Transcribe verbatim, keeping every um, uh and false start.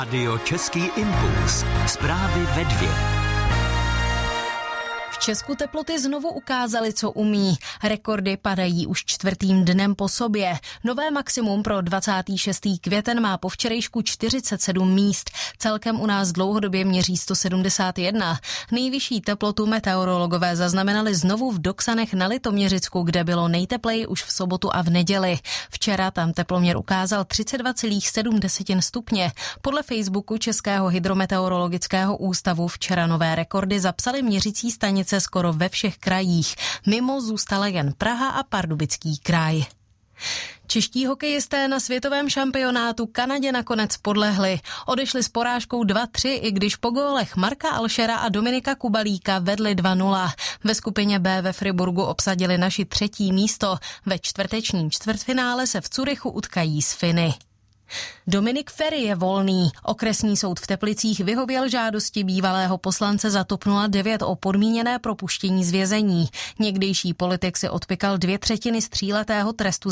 Radio Český impuls. Zprávy ve dvě. V Česku teploty znovu ukázaly, co umí. Rekordy padají už čtvrtým dnem po sobě. Nové maximum pro dvacátého šestého květen má po včerejšku čtyřicet sedm míst. Celkem u nás dlouhodobě měří sto sedmdesát jedna. Nejvyšší teplotu meteorologové zaznamenali znovu v Doksanech na Litoměřicku, kde bylo nejtepleji už v sobotu a v neděli. Včera tam teploměr ukázal třicet dva celá sedm stupně. Podle Facebooku Českého hydrometeorologického ústavu včera nové rekordy zapsaly měřící stanice skoro ve všech krajích. Mimo zůstala jen Praha a Pardubický kraj. Čeští hokejisté na světovém šampionátu Kanadě nakonec podlehli. Odešli s porážkou dva tři, i když po gólech Marka Alšera a Dominika Kubalíka vedli dva nula. Ve skupině B ve Friburgu obsadili naši třetí místo. Ve čtvrtečním čtvrtfinále se v Curychu utkají s Finy. Dominik Feri je volný. Okresní soud v Teplicích vyhověl žádosti bývalého poslance za TOP nula devět o podmíněné propuštění z vězení. Někdejší politik si odpykal dvě třetiny z tříletého trestu